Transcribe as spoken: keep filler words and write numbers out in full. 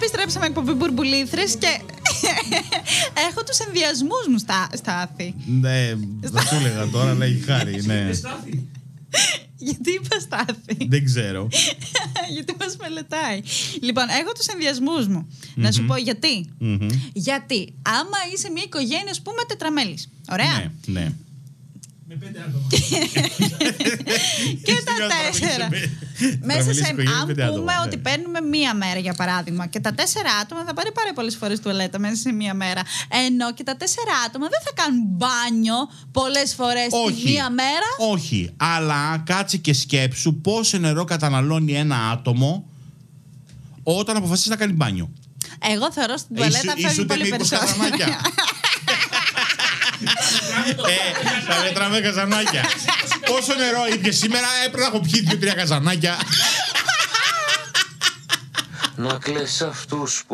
Επιστρέψαμε εκπομπή Μπουρμπουλήθρες και έχω τους ενδιασμούς μου στα, Στάθη. Ναι, δεν σου έλεγα τώρα, αλλά έχει χάρη. Ναι. Γιατί είπα Στάθη? Δεν ξέρω. Γιατί μας μελετάει. Λοιπόν, έχω τους ενδιασμούς μου. Mm-hmm. Να σου πω γιατί. Mm-hmm. Γιατί άμα είσαι μια οικογένεια, ας πούμε, τετραμέλης. Ωραία. Ναι, ναι. Με πέντε άτομα. Και τα τέσσερα. Μέσα σε. Αν πούμε ότι παίρνουμε μία μέρα, για παράδειγμα, και τα τέσσερα άτομα θα πάρει πάρα πολλές φορές τουαλέτα μέσα σε μία μέρα. Ενώ και τα τέσσερα άτομα δεν θα κάνουν μπάνιο πολλές φορές τη μία μέρα. Όχι. Αλλά κάτσε και σκέψου πόσο νερό καταναλώνει ένα άτομο όταν αποφασίσει να κάνει μπάνιο. Εγώ θεωρώ στην τουαλέτα φεύγει πολύ περισσότερο. Ε, θα μετράμε καζανάκια. Πόσο νερό ήπιε σήμερα? Έπρεπε να έχω πιει δύο-τρία καζανάκια. Να κλαις αυτούς που